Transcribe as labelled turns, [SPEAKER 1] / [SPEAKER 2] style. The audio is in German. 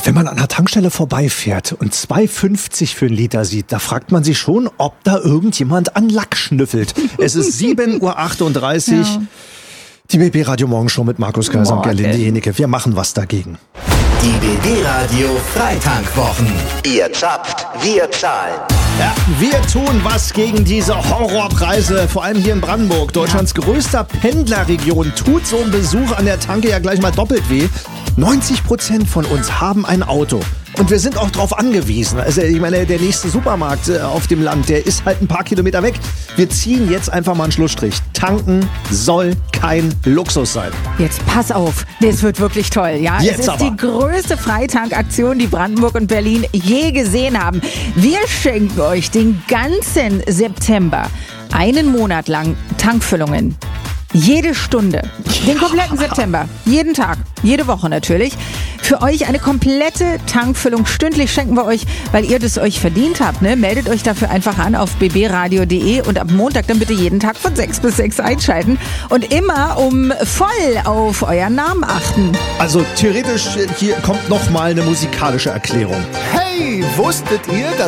[SPEAKER 1] Wenn man an der Tankstelle vorbeifährt und 2,50 für einen Liter sieht, da fragt man sich schon, ob da irgendjemand an Lack schnüffelt. Es ist 7:38 Uhr. Ja. Die BB Radio Morgenshow mit Markus Kaiser und Gerlinde Jenecke. Wir machen was dagegen.
[SPEAKER 2] Die BB Radio Freitankwwochen. Ihr zapft, wir zahlen.
[SPEAKER 1] Ja, wir tun was gegen diese Horrorpreise, vor allem hier in Brandenburg. Deutschlands größter Pendlerregion tut so ein Besuch an der Tanke ja gleich mal doppelt weh. 90% von uns haben ein Auto. Und wir sind auch drauf angewiesen. Also ich meine, der nächste Supermarkt auf dem Land, der ist halt ein paar Kilometer weg. Wir ziehen jetzt einfach mal einen Schlussstrich. Tanken soll kein Luxus sein.
[SPEAKER 3] Jetzt pass auf, das wird wirklich toll. Ja?
[SPEAKER 1] Jetzt
[SPEAKER 3] es ist
[SPEAKER 1] aber
[SPEAKER 3] die größte Freitankaktion, die Brandenburg und Berlin je gesehen haben. Wir schenken euch den ganzen September einen Monat lang Tankfüllungen. Jede Stunde, den kompletten September, jeden Tag, jede Woche natürlich. Für euch eine komplette Tankfüllung stündlich schenken wir euch, weil ihr das euch verdient habt. Ne? Meldet euch dafür einfach an auf bbradio.de und ab Montag dann bitte jeden Tag von 6 bis 6 einschalten und immer voll auf euren Namen achten.
[SPEAKER 1] Also theoretisch, hier kommt noch mal eine musikalische Erklärung.
[SPEAKER 4] Hey, wusstet ihr, dass